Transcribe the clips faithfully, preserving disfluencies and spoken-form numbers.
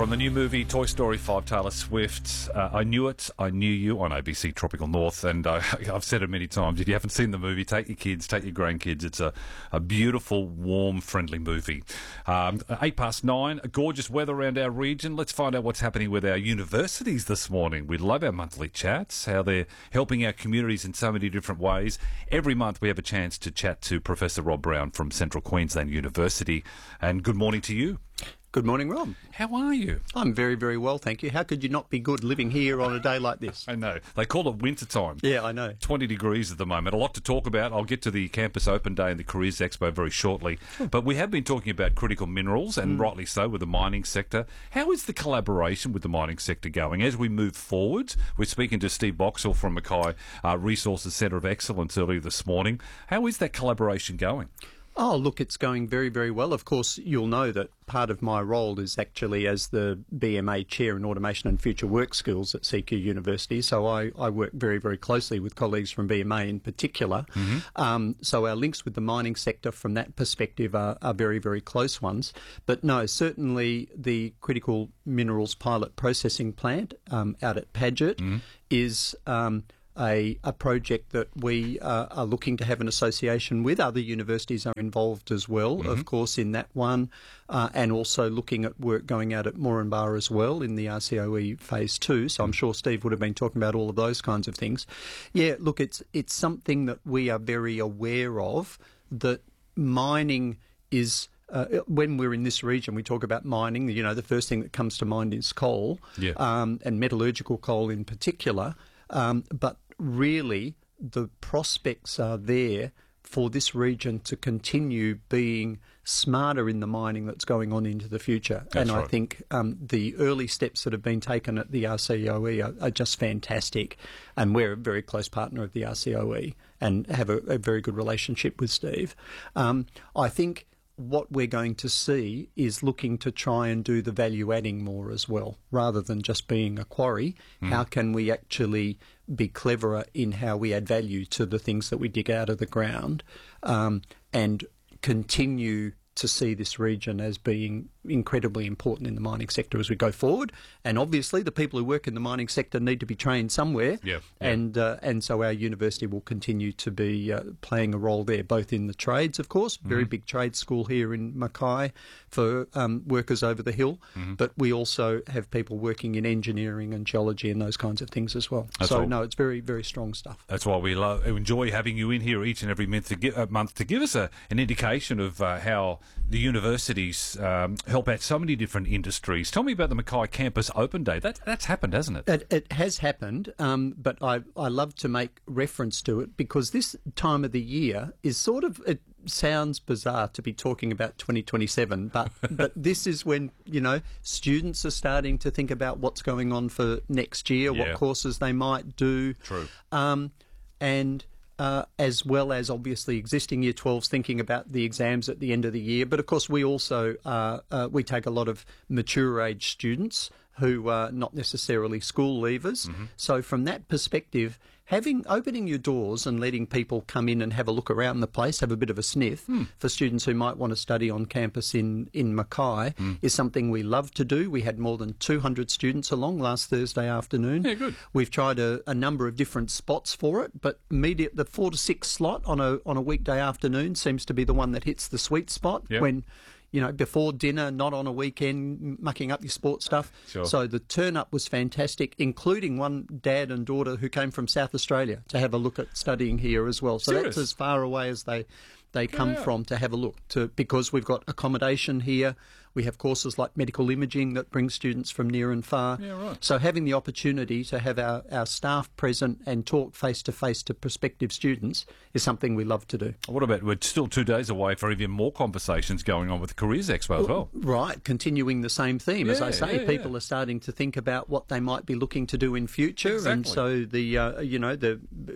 From the new movie Toy Story five, Taylor Swift, uh, I Knew It, I Knew You on A B C Tropical North. And uh, I've said it many times, if you haven't seen the movie, take your kids, take your grandkids. It's a, a beautiful, warm, friendly movie. Um, eight past nine, gorgeous weather around our region. Let's find out what's happening with our universities this morning. We love our monthly chats, how they're helping our communities in so many different ways. Every month we have a chance to chat to Professor Rob Brown from Central Queensland University. And good morning to you. Good morning, Rob. How are you? I'm very, very well, thank you. How could you not be good living here on a day like this? I know. They call it winter time. Yeah, I know. twenty degrees at the moment. A lot to talk about. I'll get to the Campus Open Day and the Careers Expo very shortly. But we have been talking about critical minerals, and mm. rightly so, with the mining sector. How is the collaboration with the mining sector going as we move forward? We're speaking to Steve Boxall from Mackay uh, Resources Centre of Excellence earlier this morning. How is that collaboration going? Oh, look, it's going very, very well. Of course, you'll know that part of my role is actually as the B M A Chair in Automation and Future Work Skills at C Q University. So I, I work very, very closely with colleagues from B M A in particular. Mm-hmm. Um, so our links with the mining sector from that perspective are, are very, very close ones. But no, certainly the Critical Minerals Pilot Processing Plant um, out at Paget mm-hmm. is... Um, A, a project that we uh, are looking to have an association with. Other universities are involved as well, mm-hmm. of course, in that one, uh, and also looking at work going out at Moranbah as well in the R C O E Phase two. So I'm sure Steve would have been talking about all of those kinds of things. Yeah, look, it's it's something that we are very aware of, that mining is... Uh, when we're in this region, we talk about mining. You know, the first thing that comes to mind is coal, yeah. um, and metallurgical coal in particular. Um, but really, the prospects are there for this region to continue being smarter in the mining that's going on into the future. That's and right. I think um, the early steps that have been taken at the R C O E are, are just fantastic. And we're a very close partner of the R C O E and have a, a very good relationship with Steve. Um, I think... what we're going to see is looking to try and do the value adding more as well, rather than just being a quarry. Mm. How can we actually be cleverer in how we add value to the things that we dig out of the ground, um, and continue to see this region as being incredibly important in the mining sector as we go forward. And obviously the people who work in the mining sector need to be trained somewhere, yeah, yeah. and uh, and so our university will continue to be uh, playing a role there, both in the trades, of course, very mm-hmm. big trade school here in Mackay for um, workers over the hill, mm-hmm. but we also have people working in engineering and geology and those kinds of things as well. That's so all. No, it's very, very strong stuff. That's why we love, enjoy having you in here each and every month to give, uh, month to give us a, an indication of uh, how the universities um, help out so many different industries. Tell me about the Mackay Campus Open Day. That, that's happened, hasn't it? It, it has happened, um, but I, I love to make reference to it because this time of the year is sort of... It, sounds bizarre to be talking about twenty twenty-seven, but but this is when, you know, students are starting to think about what's going on for next year, yeah. what courses they might do. True. Um, and uh, as well as obviously existing year twelves thinking about the exams at the end of the year. But of course we also, uh, uh, we take a lot of mature age students who are not necessarily school leavers. Mm-hmm. So from that perspective, having opening your doors and letting people come in and have a look around the place, have a bit of a sniff mm. for students who might want to study on campus in, in Mackay mm. is something we love to do. We had more than two hundred students along last Thursday afternoon. Yeah, good. We've tried a, a number of different spots for it, but immediate, the four to six slot on a on a weekday afternoon seems to be the one that hits the sweet spot yep. when... You know, before dinner, not on a weekend, mucking up your sports stuff. Sure. So the turn-up was fantastic, including one dad and daughter who came from South Australia to have a look at studying here as well. So Serious? That's as far away as they they come yeah. from to have a look, to because we've got accommodation here. We have courses like medical imaging that bring students from near and far. Yeah, right. So having the opportunity to have our, our staff present and talk face-to-face to prospective students is something we love to do. What about, we're still two days away for even more conversations going on with the Careers Expo as well. Right, continuing the same theme. Yeah, as I say, yeah, people yeah. are starting to think about what they might be looking to do in future. Exactly. And so the, uh, you know, the,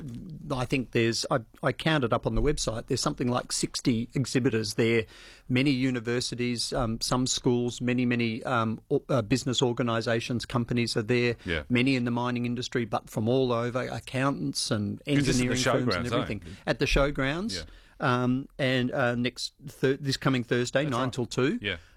I think there's, I, I counted up on the website, there's something like sixty exhibitors there, many universities, um, some schools, many, many um, uh, business organisations, companies are there, yeah. many in the mining industry, but from all over, accountants and engineering firms and everything. Eh? At the showgrounds. Yeah. Um, and uh, next th- this coming Thursday, That's nine right. till two. Yeah.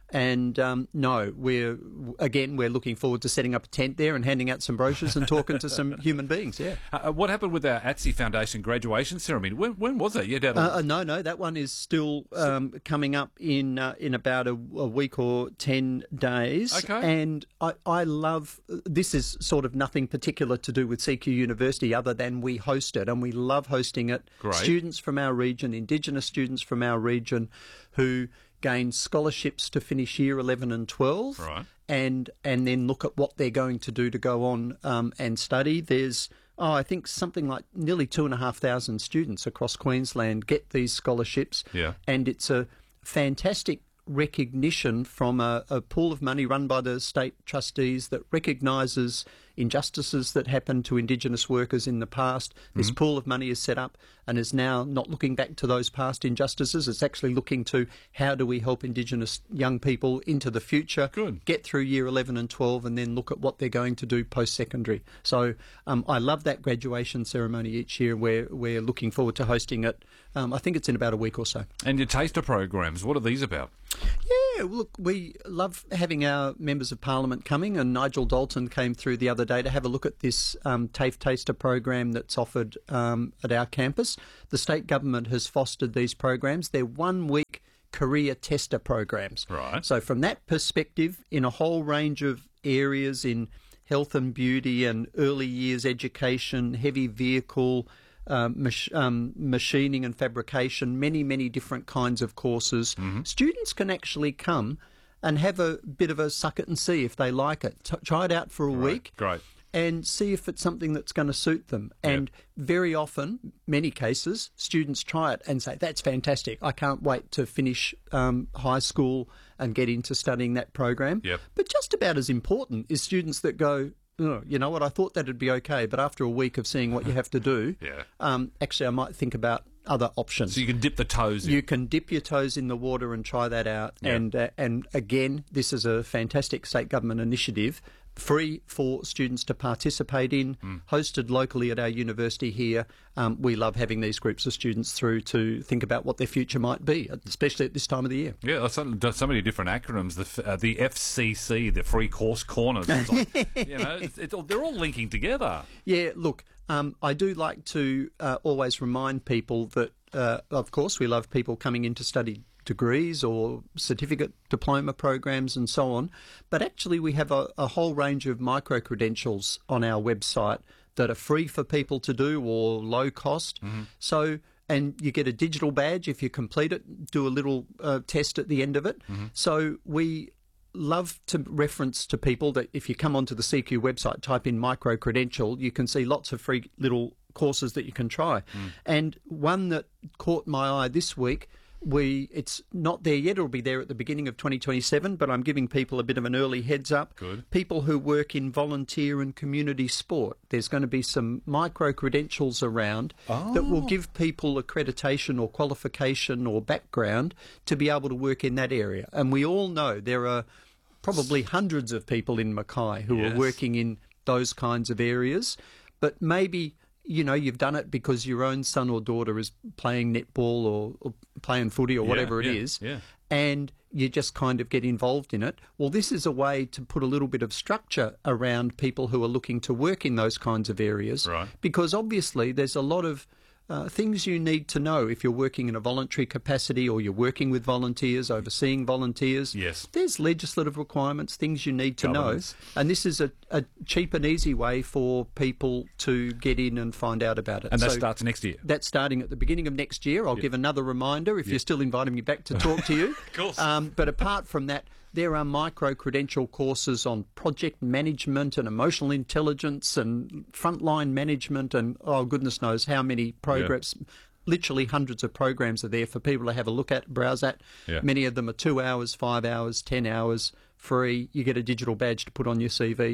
And um, no, we're again we're looking forward to setting up a tent there and handing out some brochures and talking to some human beings. Yeah. Uh, what happened with our A T S E Foundation graduation ceremony? When, when was that? You had a... uh, no, no, that one is still um, coming up in uh, in about a, a week or ten days. Okay. And I, I love this is sort of nothing particular to do with C Q University other than we host it, and we love hosting it. Great. Students from our region, Indigenous students from our region, who gain scholarships to finish year eleven and twelve, right. and and then look at what they're going to do to go on um, and study. There's, oh, I think something like nearly two and a half thousand students across Queensland get these scholarships, Yeah. and it's a fantastic recognition from a, a pool of money run by the state trustees that recognises injustices that happened to Indigenous workers in the past. This Mm-hmm. pool of money is set up and is now not looking back to those past injustices. It's actually looking to how do we help Indigenous young people into the future, Good. get through year eleven and twelve, and then look at what they're going to do post-secondary. So um, I love that graduation ceremony each year. We're, we're looking forward to hosting it. Um, I think it's in about a week or so. And your taster programs, what are these about? Yeah, look, we love having our members of parliament coming, and Nigel Dalton came through the other day to have a look at this um, TAFE Taster program that's offered um, at our campus. The state government has fostered these programs. They're one-week career tester programs. Right. So from that perspective, in a whole range of areas in health and beauty and early years education, heavy vehicle, Um, mach- um, machining and fabrication, many, many different kinds of courses. Mm-hmm. Students can actually come and have a bit of a suck it and see if they like it. T- try it out for a Right. week Great. and see if it's something that's going to suit them. Yep. And very often, many cases, students try it and say, that's fantastic. I can't wait to finish um, high school and get into studying that program. Yep. But just about as important is students that go, oh, you know what, I thought that'd be okay, but after a week of seeing what you have to do, Yeah. um, actually I might think about other options. So you can dip the toes in. You can dip your toes in the water and try that out. Yeah. And uh, and again, this is a fantastic state government initiative, free for students to participate in, Mm. hosted locally at our university here. Um, we love having these groups of students through to think about what their future might be, especially at this time of the year. Yeah, there's so, there's so many different acronyms. The f- uh, the F C C, the Free Course Corners. It's like, you know, it's, it's all, they're all linking together. Yeah, look, um, I do like to uh, always remind people that, uh, of course, we love people coming in to study degrees or certificate diploma programs and so on, but actually we have a, a whole range of micro-credentials on our website that are free for people to do or low cost. Mm-hmm. So, and you get a digital badge if you complete it, do a little uh, test at the end of it. Mm-hmm. So we love to reference to people that if you come onto the C Q website, type in micro credential, you can see lots of free little courses that you can try. Mm. And one that caught my eye this week, we it's not there yet, it'll be there at the beginning of twenty twenty-seven, but I'm giving people a bit of an early heads up. Good. People who work in volunteer and community sport, there's going to be some micro credentials around Oh. that will give people accreditation or qualification or background to be able to work in that area. And we all know there are probably hundreds of people in Mackay who Yes. are working in those kinds of areas, but maybe, you know, you've done it because your own son or daughter is playing netball or, or playing footy or Yeah, whatever it yeah, is, yeah. and you just kind of get involved in it. Well, this is a way to put a little bit of structure around people who are looking to work in those kinds of areas, Right. because obviously there's a lot of Uh, things you need to know if you're working in a voluntary capacity or you're working with volunteers, overseeing volunteers. Yes. There's legislative requirements, things you need to Governance. know. And this is a, a cheap and easy way for people to get in and find out about it. And that So starts next year. that's starting at the beginning of next year. I'll give another reminder if you're still inviting me back to talk to you. Of course. Um, but apart from that, there are micro-credential courses on project management and emotional intelligence and frontline management and, oh, goodness knows how many programs. Literally hundreds of programs are there for people to have a look at, browse at. Yeah. Many of them are two hours, five hours, ten hours, free. You get a digital badge to put on your C V.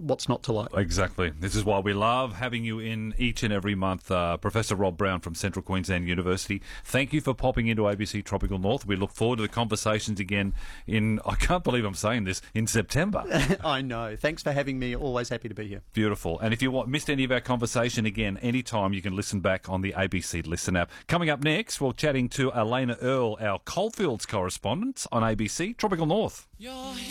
what's not to like? Exactly. This is why we love having you in each and every month. Uh, Professor Rob Brown from Central Queensland University, thank you for popping into A B C Tropical North. We look forward to the conversations again in, I can't believe I'm saying this, in September. I know. Thanks for having me. Always happy to be here. Beautiful. And if you want, missed any of our conversation, again, anytime you can listen back on the A B C Listen app. Coming up next, we're chatting to Elena Earle, our Coalfields correspondent on A B C Tropical North. Your